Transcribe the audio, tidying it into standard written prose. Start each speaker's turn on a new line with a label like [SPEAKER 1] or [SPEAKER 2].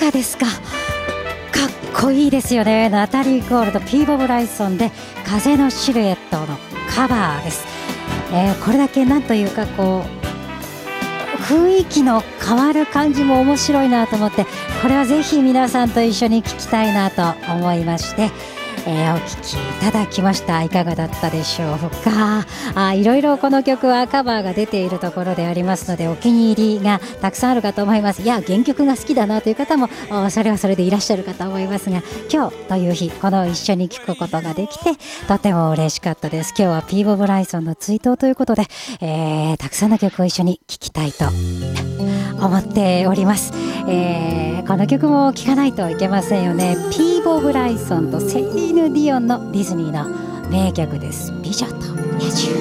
[SPEAKER 1] がですか。かっこいいですよね。ナタリー・ゴールド、ピーボ・ブライソンで風のシルエットのカバーです。これだけなんというかこう雰囲気の変わる感じも面白いなと思って、これはぜひ皆さんと一緒に聴きたいなと思いまして、お聴きいただきました。いかがだったでしょうか。いろいろこの曲はカバーが出ているところでありますので、お気に入りがたくさんあるかと思います。いや原曲が好きだなという方もそれはそれでいらっしゃるかと思いますが、今日という日この一緒に聴くことができてとても嬉しかったです。今日はピーボ・ブライソンの追悼ということで、たくさんの曲を一緒に聴きたいと思っております。この曲も聴かないといけませんよね。ピーボ・ブライソンとセリーヌ・ディオンのディズニーの名曲です。美女と野獣。